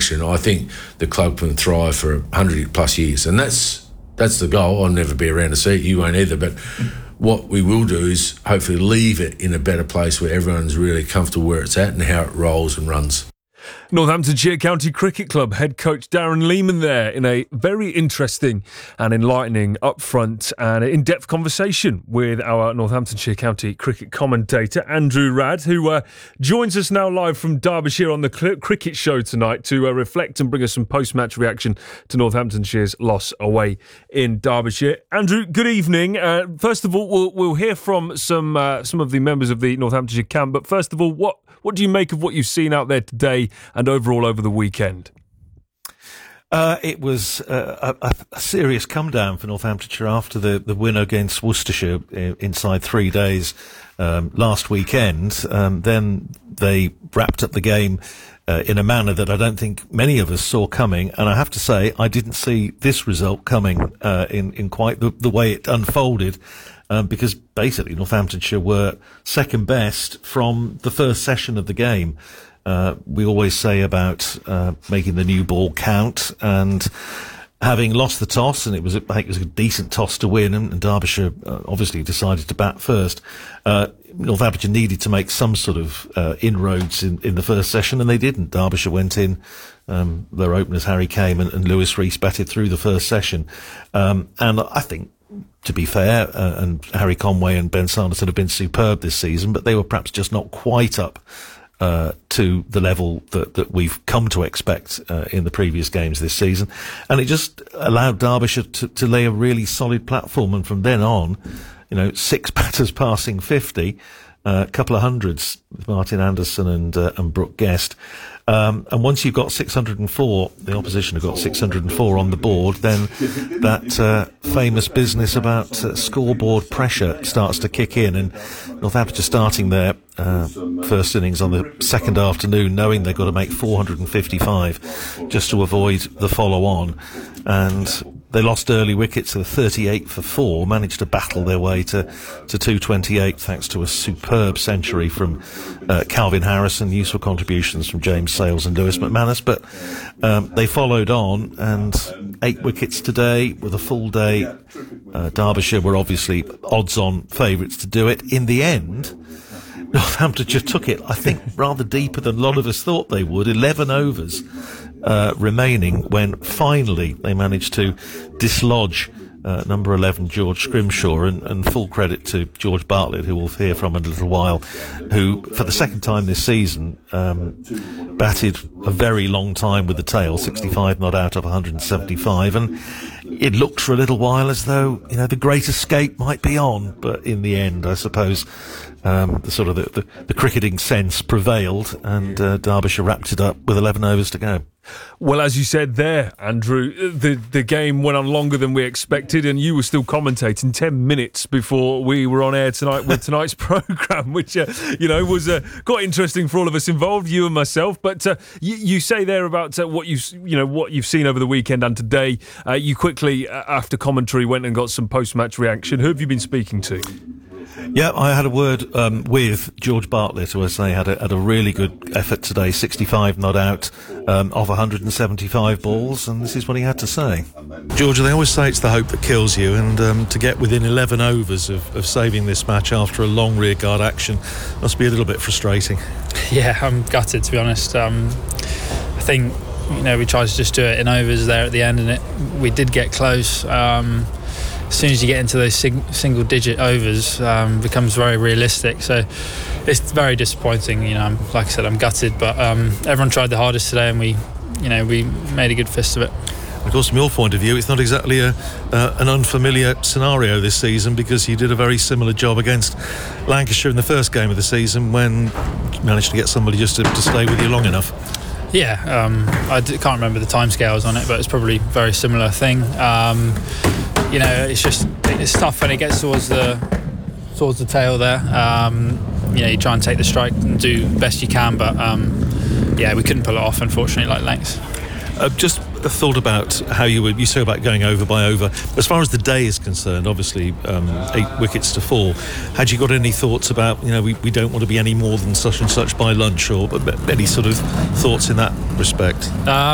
direction, I think the club can thrive for 100 plus years. And that's the goal. I'll never be around to see it. You won't either. But what we will do is hopefully leave it in a better place where everyone's really comfortable where it's at and how it rolls and runs. Northamptonshire County Cricket Club head coach Darren Lehman there in a very interesting and enlightening, upfront and in-depth conversation with our Northamptonshire County Cricket commentator Andrew Radd, who joins us now live from Derbyshire on the Cricket Show tonight to reflect and bring us some post-match reaction to Northamptonshire's loss away in Derbyshire. Andrew, good evening. First of all, we'll hear from some of the members of the Northamptonshire camp, but first of all, what do you make of what you've seen out there today and overall over the weekend? It was a serious come down for Northamptonshire after the win against Worcestershire inside 3 days last weekend. Then they wrapped up the game in a manner that I don't think many of us saw coming. And I have to say, I didn't see this result coming in quite the way it unfolded. Because basically Northamptonshire were second best from the first session of the game. We always say about making the new ball count, and having lost the toss, and I think it was a decent toss to win, and Derbyshire obviously decided to bat first. Northamptonshire needed to make some sort of inroads in the first session, and they didn't. Derbyshire went in. Their openers, Harry Kane and Lewis Rees, batted through the first session. And I think, to be fair, and Harry Conway and Ben Sanderson have been superb this season, but they were perhaps just not quite up to the level that we've come to expect in the previous games this season. And it just allowed Derbyshire to lay a really solid platform. And from then on, 6 batters passing 50, a couple of hundreds with Martin Anderson and Brooke Guest. And once you've got 604, the opposition have got 604 on the board, then that famous business about scoreboard pressure starts to kick in. And Northamptonshire starting their first innings on the second afternoon, knowing they've got to make 455 just to avoid the follow-on. And they lost early wickets to 38 for 4, managed to battle their way to 228 thanks to a superb century from Calvin Harrison, useful contributions from James Sales and Lewis McManus. But they followed on, and 8 wickets today with a full day. Derbyshire were obviously odds-on favourites to do it. In the end, Northamptonshire took it, I think, rather deeper than a lot of us thought they would. 11 overs remaining when finally they managed to dislodge number 11 George Scrimshaw, and full credit to George Bartlett, who we'll hear from in a little while, who for the second time this season batted a very long time with the tail, 65 not out of 175, and it looked for a little while as though the great escape might be on, but in the end I suppose the cricketing sense prevailed, and Derbyshire wrapped it up with 11 overs to go. Well, as you said there, Andrew, the game went on longer than we expected, and you were still commentating 10 minutes before we were on air tonight with tonight's programme, which, was quite interesting for all of us involved, you and myself. But you say there about what you've seen over the weekend and today. You quickly, after commentary, went and got some post-match reaction. Who have you been speaking to? Yeah, I had a word with George Bartlett, who I say had a really good effort today, 65 not out of 175 balls, and this is what he had to say. George, they always say it's the hope that kills you, and to get within 11 overs of saving this match after a long rearguard action must be a little bit frustrating. Yeah, I'm gutted, to be honest. I think we tried to just do it in overs there at the end, and we did get close. As soon as you get into those single-digit overs, becomes very realistic. So it's very disappointing. Like I said, I'm gutted, but everyone tried the hardest today, and we made a good fist of it. Of course, from your point of view, it's not exactly an unfamiliar scenario this season, because you did a very similar job against Lancashire in the first game of the season when you managed to get somebody just to stay with you long enough. Yeah, I can't remember the timescales on it, but it's probably a very similar thing. It's tough when it gets towards the tail there. You try and take the strike and do the best you can, but we couldn't pull it off, unfortunately, like Lancs. Just a thought about how you say about going over by over. As far as the day is concerned, obviously 8 wickets to fall. Had you got any thoughts about we don't want to be any more than such and such by lunch, or any sort of thoughts in that respect?